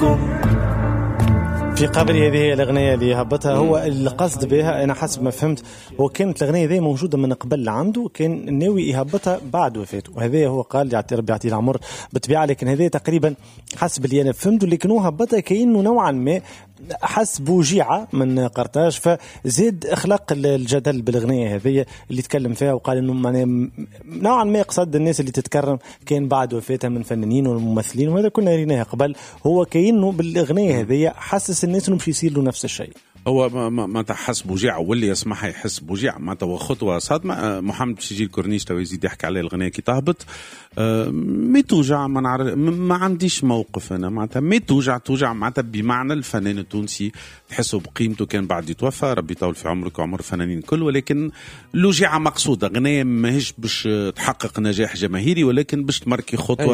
في قبل هذه الأغنية اللي هبطها هو القصد بها أنا حسب ما فهمت هو كانت الأغنية ذي موجودة من قبل عنده كان ناوي يهبطها بعد وفاته وهذا هو قال يعطي ربي يعطيه العمر بالطبيعة لكن هذا تقريبا حسب اللي أنا فهمته لكن هو هبطها كأنه نوعا ما حس بوجيعة من قرطاج فزيد اخلاق الجدل بالاغنيه هذه اللي تكلم فيها وقال انه نوعا ما يقصد الناس اللي تتكرم كان بعد وفاتها من فنانين والممثلين وهذا كنا ريناه قبل هو كأنه بالاغنيه هذه حسس الناس انه مش يصير له نفس الشيء هو ما تحس بوجيعة واللي يسمعها يحس بوجيعة ما تو خطوة صادمة. محمد باش يجي الكورنيش تو يزيد يحكي عليه الغنية كي تهبط مي توجع ما عنديش موقف أنا معناتها مي توجع معناتها بمعنى الفنان التونسي تحسه بقيمته كان بعد يتوفى ربي يطول في عمرك وعمر الفنانين كل ولكن الوجيعة مقصودة غنية ماهيش باش تحقق نجاح جماهيري ولكن باش تمركي خطوة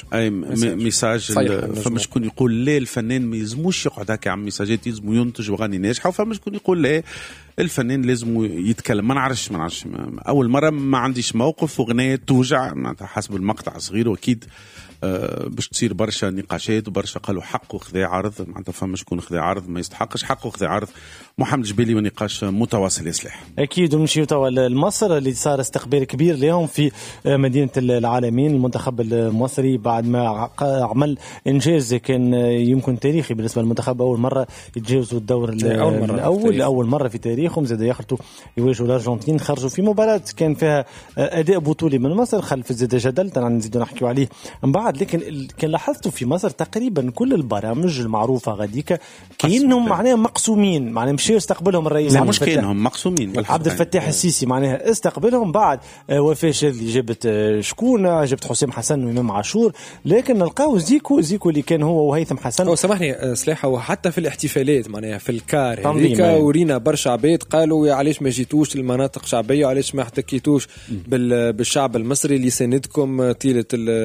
ميساج فما شكون يقول لا الفنان ما يلزموش يقعد هكا عم ميساجات يلزمو ينتج وغني ناجحة وفما شكون يقول لا الفنان لازم يتكلم ما نعرفش أول مرة ما عنديش موقف وغنية توجع حسب المقطع صغير وأكيد باش تصير برشا نقاشات وبرشا قالوا حق وخذا عرض معناتها فما شكون خذا عرض ما يستحقش حق وخذا عرض. محمد جبيلي ونقاش متواصل يصلح اكيد ونمشيو توا لمصر اللي صار استقبال كبير لهم في مدينه العالمين المنتخب المصري بعد ما عمل انجاز كان يمكن تاريخي بالنسبه للمنتخب اول مره يتجاوزوا الدور اول مره في تاريخهم زاد يخرطوا يواجهوا الارجنتين خرجوا في مباراه كان فيها اداء بطولي من مصر خلف زاد جدل نزيدوا نحكيو عليه من بعد لكن كان لاحظتوا في مصر تقريبا كل البرامج المعروفة غاديك كأنهم معناها مقسومين معناها مشي يستقبلهم الرئيس لا مش كأنهم مقسومين عبد الفتاح السيسي معناها استقبلهم بعد وفاة اللي جبت شكون جبت حسام حسن وإمام عاشور لكن نلقاو زيكو اللي كان هو وهيثم حسن هو سامحني سلاحة وحتى في الاحتفالات معناها في الكار هذيك ورينا برشا عباد قالوا علاش ما جيتوش المناطق شعبية وعلاش ما احتكيتوش بالشعب المصري اللي ساندكم طيلة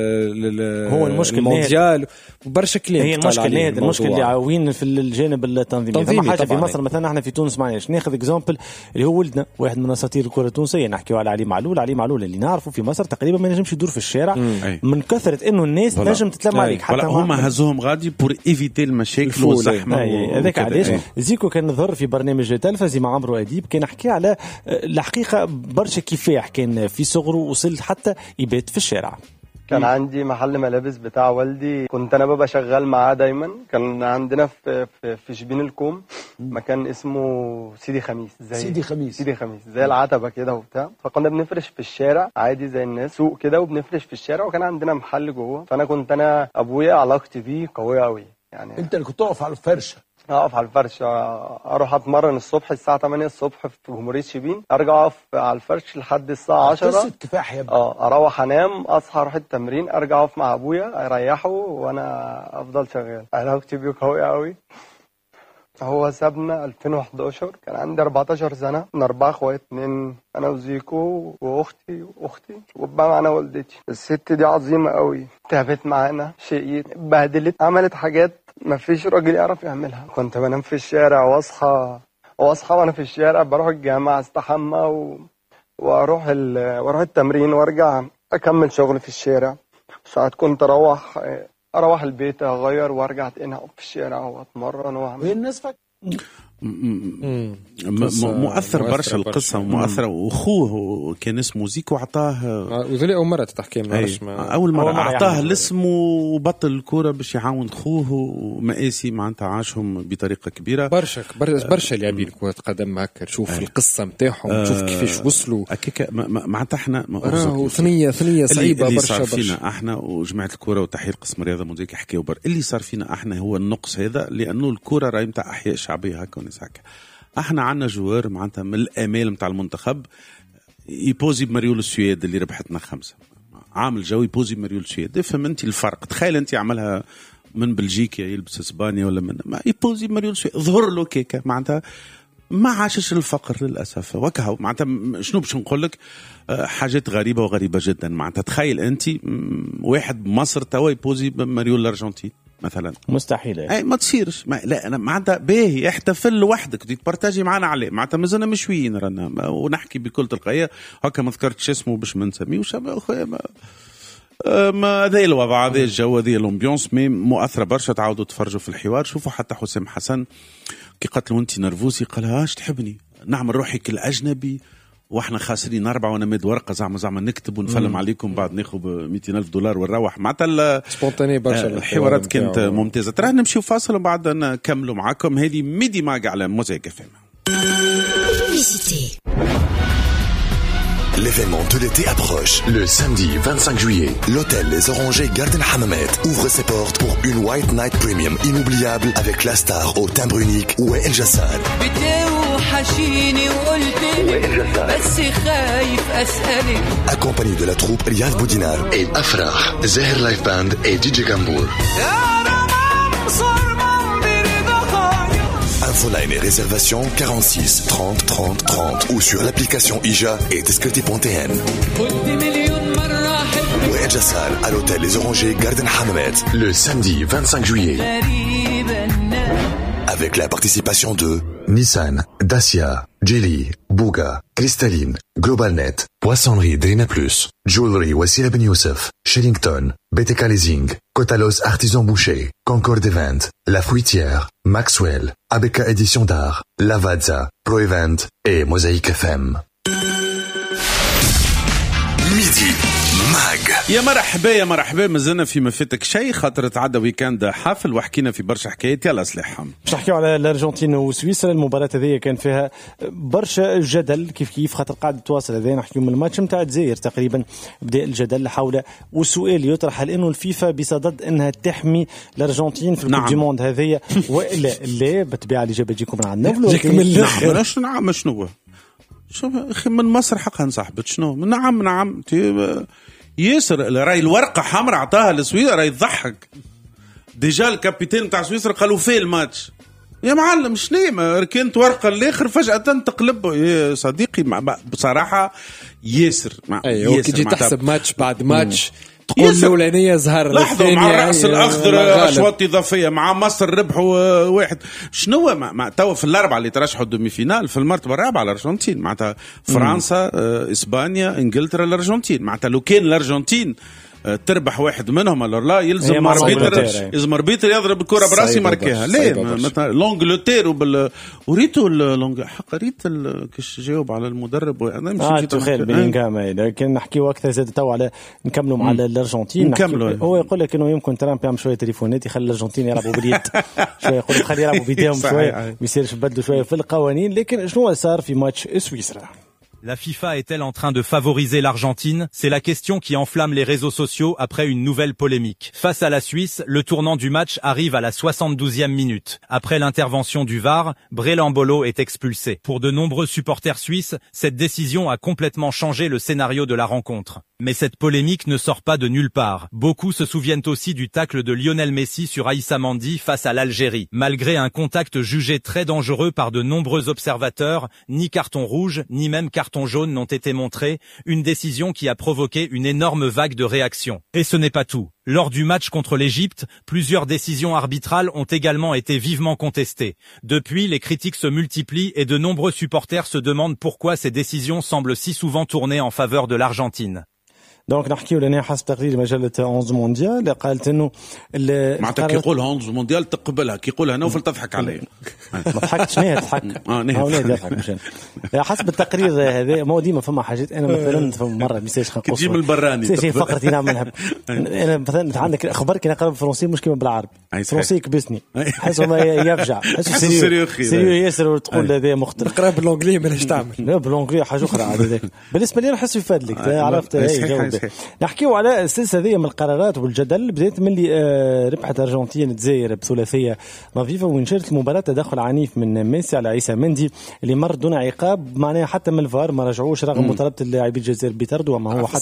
هو المشكل المونديال وبرشا كلام هي المشكل اللي عاوين في الجانب التنظيمي ثم حاجه في مصر مثلا احنا في تونس معليش ناخذ اكزامبل اللي هو ولدنا واحد من اساطير الكره التونسيه نحكيو على علي معلول اللي نعرفه في مصر تقريبا ما نجمش يدور في الشارع من كثره انه الناس نجم تتلم عليك حتى هما هزوهم غادي بور ايفيتي المشاكل والزحمه هذاك علاش زيكو كان ظهر في برنامج تلفزي مع عمرو اديب كان يحكي على الحقيقه برشا كفاح كان في صغره وصل حتى يبات في الشارع. كان عندي محل ملابس بتاع والدي كنت انا ببقى شغال معاه دايما كان عندنا في شبين الكوم مكان اسمه سيدي خميس زي العتبه كده وبتاع فكنا بنفرش في الشارع عادي زي الناس سوق كده وبنفرش في الشارع وكان عندنا محل جوه فانا انا ابويا علاقتي بيه قويه قوي يعني انت اللي كنت تقف على الفرشه اقف على الفرش اروح اتمرن الصبح الساعه 8 الصبح في جمهوريه شبين ارجع اقف على الفرش لحد الساعه 10 قصه كفاح يا ابني اروح انام اصحى اروح التمرين ارجع اقف مع ابويا اريحه وانا افضل شغال علاقتي بيه قويه قوي. هو سابنا 2011 كان عندي 14 سنه من 4 اخوات 2 انا وزيكو واختي وبقى معانا والدتي. الست دي عظيمه قوي تعبت معانا شقيت بهدلت عملت حاجات ما فيش راجل يعرف يعملها. كنت بنام في الشارع واصحى وانا في الشارع بروح الجامعه استحمى واروح التمرين وارجع اكمل شغل في الشارع. ساعات كنت اروح البيت اغير وارجع تاني اقف في الشارع واتمرن واعمل. الناس مؤثر برشا القصة مؤثرة وأخوه كان اسمه زيكو عطاه وذلك أول مرة تحكي أول مرة عطاه الاسم وبطل الكرة باش يعاون أخوه ومآسي معناتها عاشهم بطريقة كبيرة برشا لاعبين كرة قدم هكا تشوف القصة متاعهم تشوف كيفاش وصلوا معناتها احنا ثنية صعيبة اللي صار فينا احنا وجماعة الكرة وتحرير قسم الرياضة موزيك يحكيوا اللي صار فينا احنا هو النقص هذا لأنه الكرة راهي متاع أحياء شعبية هكا هكا. احنا عنا جوار معناتها من الامال متاع المنتخب يبوزي بمريول السويد اللي ربحتنا 5 عامل جو يبوزي بمريول السويد فهم انت الفرق تخيل انت عملها من بلجيكا يلبس اسبانيا ولا من ما يبوزي بمريول السويد ظهر له كيكه معناتها ما عاشش الفقر للاسف وكهو معناتها شنو باش نقول لك حاجات غريبه جدا معناتها تخيل انت واحد بمصر توا يبوزي بمريول الارجنتين مثلا مستحيل اي ما تصيرش لا انا معناتها باهي احتفل لوحدك تبارتاجي معنا عليه معناتها مازلنا مشويين رانا ونحكي بكل تلقائيه هكا ما ذكرتش اسمه باش ما نسميوش اخويا هذا الوضع، هذا الجو، هذه الامبيونس مي مؤثره برشا. تعاودوا تفرجوا في الحوار، شوفوا حتى حسام حسن كي قالت له انت نرفوسي قال اش تحبني نعمل روحي كالاجنبي واحنا خاسرين 4 وانا مد ورقه زعما نكتب ونفلم عليكم بعد ناخذ $200,000 ونروح. معناتها سبونتاني برشا الحوارات كانت ممتازه. ترى نمشيو فاصل وبعد نكملوا معاكم. هذه ميدي ماغ على موزايك FM. L'événement de l'été approche. Le samedi 25 juillet, l'hôtel Les Orangers Garden Hammamet ouvre ses portes pour une White Night Premium inoubliable avec la star au timbre unique Wael Jassal. Accompagné de la troupe Riyad Boudinar et Afrah, Zahir Live Band et DJ Gambour. Infoline et réservations 46 30 30 30 ou sur l'application IJA et Discreti.tn. Wael Jassal à l'hôtel Les Orangers Garden Hammamet le samedi 25 juillet. Avec la participation de Nissan, Dacia, Geely, Bouga, Cristalline, GlobalNet, Poissonnerie Drina Plus, Jewelry Wassila Ben Youssef, Shellington, BTK Leasing, Cotalos Artisan Boucher, Concorde Event, La Fruitière, Maxwell, ABK Édition d'Art, Lavazza, Pro Event et Mosaïque FM. Midi ماغ. يا مرحبا مازلنا في ما فاتك شيء، خاطر تعدى ويكاند حافل وحكينا في برشا حكايات. يلا سلاحهم باش نحكيو على الارجنتين وسويسرا. المباراه هذه كان فيها برشا جدل كيف خاطر قاعد تواصل. هذا نحكيو من الماتش نتاع الجزائر تقريبا بدا الجدل حول والسؤال يطرح هل انه الفيفا بصدد انها تحمي الارجنتين في الكوب دي موند هذه والا لا. بالطبيعه الاجابه تجيكم من عندنا نعم. شنو شوف اخي من مصر حقها نصاحبت شنو نعم ياسر راي الورقه حمراء عطاها لسويسرا راي يضحك. ديجا الكابيتان تاع سويسرا قالوا فيه الماتش يا معلم شنو كانت ورقه الاخر فجاه تقلب يا صديقي. بصراحه ياسر ايوه كي تجي تحسب ماتش بعد ماتش تقول الاولانيه زهر لحظه مع الراس الاخضر اشواط اضافيه مع مصر ربحوا واحد. شنو مع توا في الاربعه اللي ترشحوا دومي فينال في المرتبه الرابعه الارجنتين معناتها فرنسا اسبانيا انجلترا الارجنتين. معناتها لو كان الارجنتين تربح واحد منهم ولا لا يلزم اربيتر يضرب الكره براسي ماركيها. ليه مثلا لونجلتير وريتو حق ريت كش جاوب على المدرب وانا مشيت تخيل بيلينغهام. لكن نحكيو اكثر زاد تو على نكملوا مع الارجنتين. هو يقول لك انه يمكن ترامب يعمل شويه تليفونات يخلي الارجنتين يلعبوا باليد شويه، يقول خلي يلعبوا بيديهم شويه ما يصيرش يبدلوا شويه في القوانين. لكن شنو صار في ماتش سويسرا؟ La FIFA est-elle en train de favoriser l'Argentine? C'est la question qui enflamme les réseaux sociaux après une nouvelle polémique. Face à la Suisse, le tournant du match arrive à la 72e minute. Après l'intervention du VAR, Brelambolo est expulsé. Pour de nombreux supporters suisses, cette décision a complètement changé le scénario de la rencontre. Mais cette polémique ne sort pas de nulle part. Beaucoup se souviennent aussi du tacle de Lionel Messi sur Aïssa Mandi face à l'Algérie. Malgré un contact jugé très dangereux par de nombreux observateurs, ni carton rouge, ni même carton jaune n'ont été montrés, une décision qui a provoqué une énorme vague de réactions. Et ce n'est pas tout. Lors du match contre l'Égypte, plusieurs décisions arbitrales ont également été vivement contestées. Depuis, les critiques se multiplient et de nombreux supporters se demandent pourquoi ces décisions semblent si souvent tourner en faveur de l'Argentine. دونك نحكيو لنا حسب تقرير مجله 11 مونديال قالت انه معناتها كي يقول 11 مونديال تقبلها كي يقولها نوفل تضحك عليه. ما ضحكتش نيه تضحك يضحك مشان حسب التقرير هذا. ما ديما فما حاجات انا مثلا فما مره ميساج خنقص تجي من البراني شيء فقرتي نعملها انا مثلا عندك اخبارك انا قرب فرنسي مش كيما بالعربي فرنسي كبسني حسب ما يفجع سيريو ياسر وتقول هذا مختلف نقرا بالانجلي ماش تعمل لا بالانجلي حاجه اخرى هذاك بالنسبه لي نحس يفاد لك عرفت. نحكيو على السلسله هذه من القرارات والجدل بدات من اللي ربحت الارجنتين الجزائر بثلاثيه نظيفه وانشرت المباراه تدخل عنيف من ميسي على عيسى مندي اللي مر دون عقاب. معناها حتى من الفار ما رجعوش رغم مطالبه اللاعبين الجزائر بيطردوا وما هو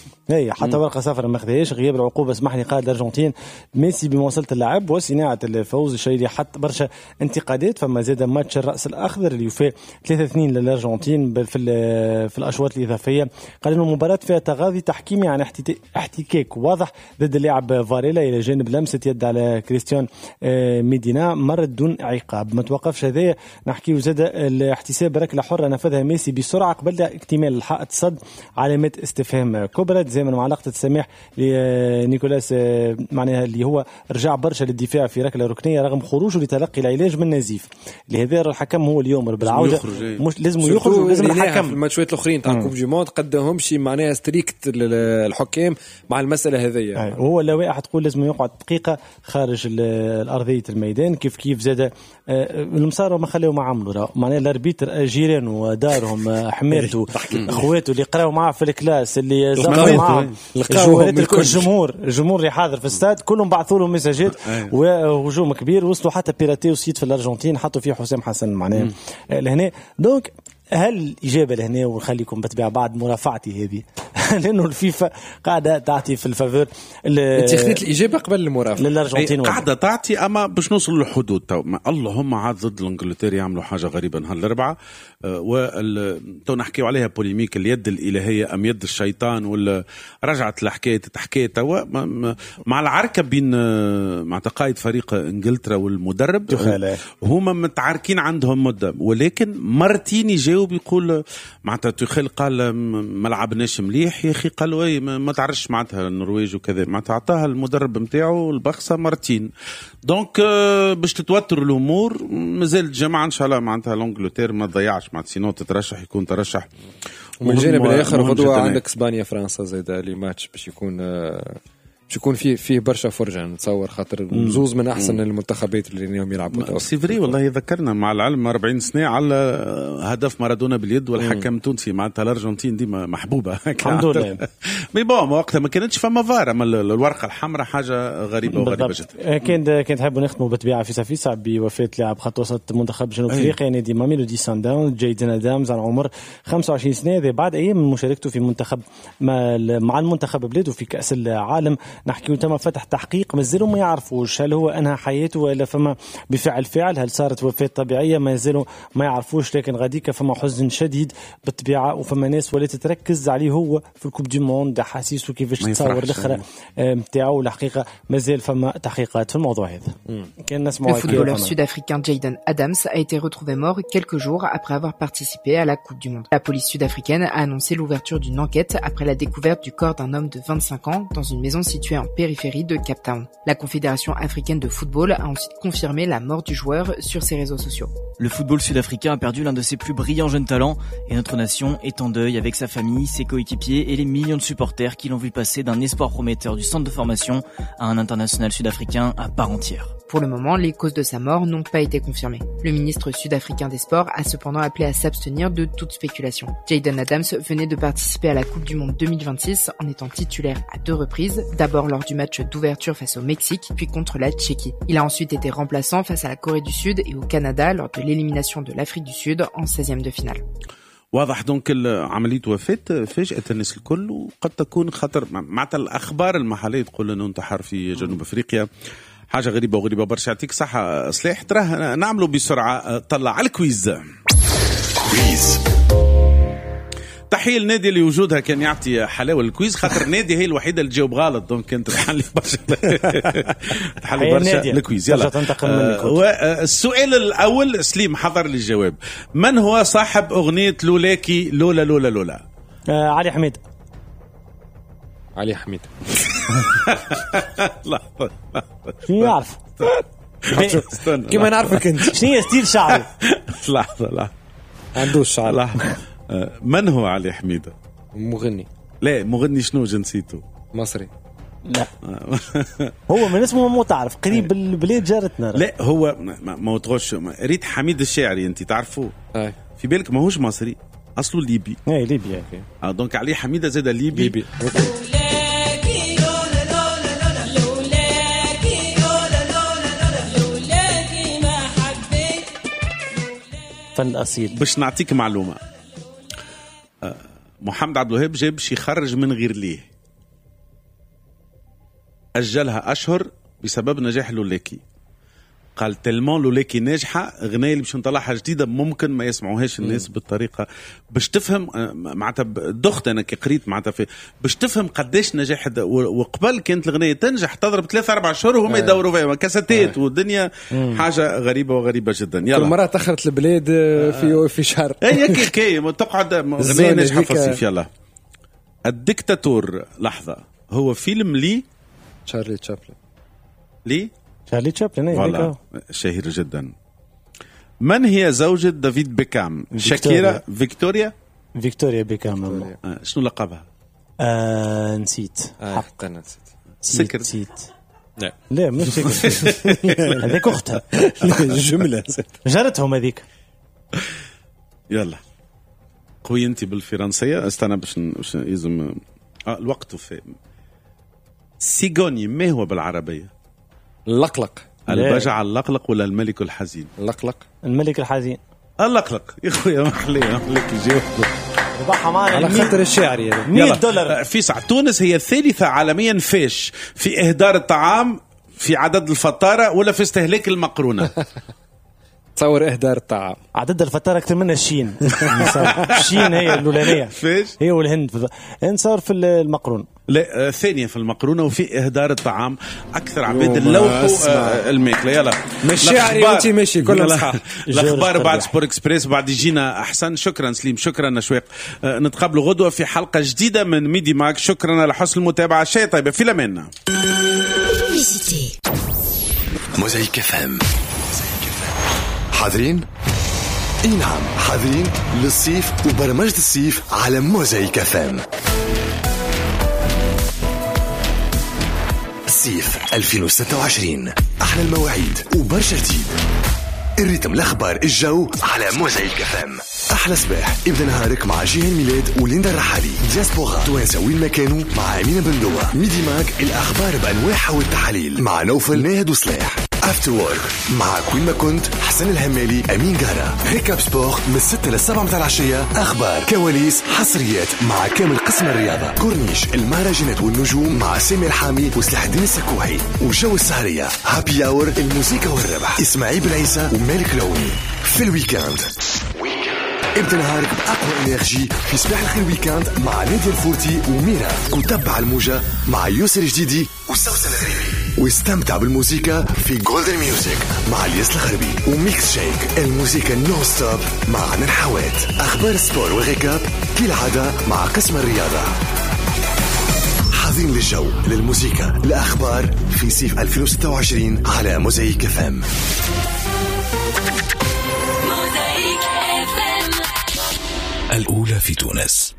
حتى ورقه صفراء ما خذاهاش. غياب العقوبه سمح لي قائد الارجنتين ميسي بمواصله اللعب وصناعه الفوز، الشيء اللي حط برشا انتقادات. فما زاد ماتش الراس الاخضر اللي يفاء 3-2 للارجنتين في الاشواط الاضافيه. قال انه المباراه فيها تغاضي تحكيم التحكيمي عن احتكاك واضح ضد اللاعب فاريلا الى جانب لمسه يد على كريستيان ميدينا مرت دون عقاب. ما توقفش هذايا، نحكيو زاد الاحتساب ركله حره نفذها ميسي بسرعه قبل اكتمال الحائط صد علامات استفهام كبرى. زي ما علاقه السماح لنيكولاس معناها اللي هو رجع برشا للدفاع في ركله ركنيه رغم خروجه لتلقي العلاج من نزيف. لهذا الحكم هو اليوم بالعوده مش لازم يخرج ولازم الحكم في الماتشات الاخرين تاع كوب دي موند قدمهمش معناها ستريكت الحكام مع المساله هذيا. هو اللوائح تقول لازم يقعد دقيقه خارج الارضيه الميدان. كيف زاد المسار ما خليوا ما عملوا معناها الاربيتر جيرانه ودارهم حماته اخواته اللي قراوا معاه في الكلاس اللي زاروا معاه الجمهور اللي حاضر في الاستاد كلهم بعثوا له مساجات وهجوم كبير. وصلوا حتى بيراتي وسيت في الارجنتين حطوا فيه حسام حسن معناها لهنا. دونك هل إجابة لهنا ونخليكم بتبع بعد مرافعتي هذه لأنه الفيفا قاعدة تعطي في الفافور. أنت خذيت الإجابة قبل المرافعة للأرجنتين قاعدة تعطي أما باش نوصل للحدود. اللهم عاد ضد الإنجلترا يعملوا حاجة غريبة نهالأربعة تو نحكيو عليها بوليميك اليد الإلهية أم يد الشيطان ولا رجعت الحكاية تحكي توا مع العركة بين مع تقايد فريق إنجلترا والمدرب هما متعاركين عندهم مدة ولكن مرتين يجاوب بيقول معناتها تخيل قال ما لعبناش مليح يا اخي قالوا اي ما تعرفش معناتها النرويج وكذا معناتها عطاها المدرب نتاعو البخسه مرتين. دونك باش تتوتر الامور مازال الجماعه ان شاء الله معناتها لونجلتير ما تضيعش معناتها سينو تترشح يكون ترشح. ومن الجانب الاخر غدوه عندك اسبانيا فرنسا زيد لي ماتش باش يكون فيه برشا فرجة نتصور خاطر زوز من أحسن المنتخبات اللي اليوم يلعبوا. سيفري والله ذكرنا مع العلم 40 سنة على هدف مارادونا باليد والحكم تونسي معناتها الأرجنتين ديما محبوبة الحمد لله. مي بون وقتها ما كانتش فما فار أما الورقة الحمراء حاجة غريبة جدا. كان حابوا نختموا بطبيعة فيسا بوفاة لاعب خط وسط منتخب جنوب أفريقيا نادي ماميلودي سان داونز جايدن آدامز على عمر 25 سنة. هذا بعد أيام من مشاركته في منتخب مع المنتخب بلاده في كأس العالم. نحكي تم فتح تحقيق مازالوا ما يعرفوش هل هو أنهى حياته ولا فما بفعل هل صارت وفاة طبيعية مازالوا ما يعرفوش. لكن غاديك فما حزن شديد بالطبيعة وفما ناس ولا تتركز عليه هو في الكوب دي موند حاسيسه كيفاش تصور الأخرى متاعه. الحقيقة مازال فما تحقيقات في الموضوع هذا. Le footballeur sud-africain Jaden Adams a été retrouvé mort quelques jours après avoir participé à la Coupe du Monde. La police sud-africaine a annoncé l'ouverture d'une enquête après la découverte du corps d'un homme de 25 ans dans une maison située en périphérie de Cape Town. La Confédération africaine de football a ensuite confirmé la mort du joueur sur ses réseaux sociaux. Le football sud-africain a perdu l'un de ses plus brillants jeunes talents et notre nation est en deuil avec sa famille, ses coéquipiers et les millions de supporters qui l'ont vu passer d'un espoir prometteur du centre de formation à un international sud-africain à part entière. Pour le moment, les causes de sa mort n'ont pas été confirmées. Le ministre sud-africain des Sports a cependant appelé à s'abstenir de toute spéculation. Jaden Adams venait de participer à la Coupe du Monde 2026 en étant titulaire à 2 reprises, d'abord lors du match d'ouverture face au Mexique, puis contre la Tchéquie. Il a ensuite été remplaçant face à la Corée du Sud et au Canada lors de l'élimination de l'Afrique du Sud en 16e de finale. واضح دونك عملية وفاة فاجأة الناس الكل وقد تكون خطر معناتها الأخبار المحلية تقول أنه انتحر في جنوب أفريقيا حاجة غريبة برشا. يعطيك صحة صلاح. تراه نعملوا بسرعة طلع على الكويز. تحية النادي لوجودها كان يعطي حلاوة الكويز خاطر النادي هي الوحيدة اللي تجاوب غلط دونك كنت تحلي برشا الكويز. يلا والسؤال الأول سليم حضر لي الجواب. من هو صاحب أغنية لولاكي لولا لولا لولا؟ علي حميد. علي حميد. شنو يعرف كما نعرفك انت شنو ستيل شعري. لحظة عنده الشعر. من هو علي حميدة؟ مغني. لا مغني شنو جنسيته؟ مصري. لا هو من اسمه مو تعرف قريب البلاد جارتنا. لا هو ما تغش ريت حميد الشاعري انت تعرفوه في بالك ماهوش مصري اصله ليبي. اي ليبيا. دونك علي حميدة زاد ليبي. فن أصيل. باش نعطيك معلومة محمد عبد الوهاب جاب شي خرج من غير ليه أجلها أشهر بسبب نجاح لولاكي. قال تلمون لولاكي ناجحه غنايه اللي باش نطلعها جديده ممكن ما يسمعوهاش الناس بالطريقه باش تفهم معناتها دخت انا كي قريت معناتها باش تفهم قداش نجاح. وقبل كانت الغنايه تنجح تضرب 3-4 شهور وهم يدوروا فيها كاساتات والدنيا حاجه غريبه وغريبه جدا. يلا كل مره تاخرت البلاد في شهر هي كي تقعد غنايه ناجحه في الصيف. يلا الدكتاتور لحظه هو فيلم لي تشارلي تشابلن. لي تشارلي تشابلن شهير جدا. من هي زوجة دافيد بيكام؟ شاكيرا فيكتوريا بيكام. شنو لقبها؟ نسيت. حتى انا نسيت. نسيت. لا مش سكرت. هذيك اختها. جملة جارتهم هذيك. يلا قوي انت بالفرنسية. استنى باش يزم الوقت وفي سيغوني ما هو بالعربية؟ اللقلق. البجع اللقلق ولا الملك الحزين؟ اللقلق. الملك الحزين. اللقلق يا خويا محليك يجاوب ربحها معنا على خاطر الشاعري هذا. $100 في ساعة. تونس هي الثالثة عالميا فيش في إهدار الطعام في عدد الفطارة ولا في استهلاك المقرونة؟ تصور إهدار الطعام عدد الفطارة أكثر من الشين. الشين هي الأولانية فيش هي والهند نصور في المقرون. لا ثانية في المقرونة وفي إهدار الطعام أكثر عباد اللوحوا الماكلة. يلا مشاعري وانت ماشي كلها صح. الأخبار بعد سبور إكسبريس بعد يجينا أحسن. شكرا سليم شكرا أشواق. نتقابلوا غدوة في حلقة جديدة من ميدي ماك. شكرا على حسن المتابعة. شيء طيبة في لمنا. موزايك FM. حاضرين؟ اي نعم حاضرين للصيف وبرمجة الصيف على موزايك FM. الصيف 2026 أحلى المواعيد وبرشا جديد. الريتم الأخبار الجو على موزايك FM. أحلى صباح ابدأ نهارك مع جيهان ميلاد وليندا الرحالي. دياسبورا توانسة وين ما كانوا مع أمينة بندوة. ميدي ماك الأخبار بأنواعها والتحاليل مع نوفل ناهد وصلاح. افتر وورك مع كوين ما كنت حسن الهمالي أمين قارة. ريكاب سبور من 6 ل7 متاع العشية. أخبار كواليس حصريات مع كامل قسم الرياضة. كورنيش المهرجانات والنجوم مع سامي الحامي وسلاح الدين السكوحي. وجو السهرية هابي اور الموسيقى والربح إسماعيل بن عيسى ومالك لوني. في الويكاند ابدأ نهارك بأقوى إنرجي في صباح الخير ويكاند مع نادية الفورتي وميرا. وتبع الموجة مع يوسر جديدي وسوسن الغريبي. واستمتع بالموسيقى في جولدن ميوزك مع الياس الخربي. وميكس شيك الموسيقى نو ستوب مع نرحوات. أخبار سبور وغيكاب كالعادة مع قسم الرياضة. حاضرين للجو للموسيقى الأخبار في صيف 2026 على موزايك FM. الأولى في تونس.